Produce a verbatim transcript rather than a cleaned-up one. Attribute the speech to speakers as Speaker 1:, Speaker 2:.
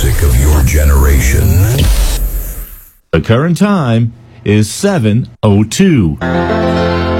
Speaker 1: music of your generation.
Speaker 2: The current time is seven oh two.